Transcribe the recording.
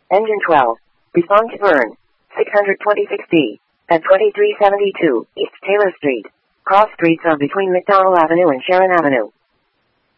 Engine 12. Respond to burn. 626B. At 2372 East Taylor Street. Cross streets are between McDowell Avenue and Sharon Avenue.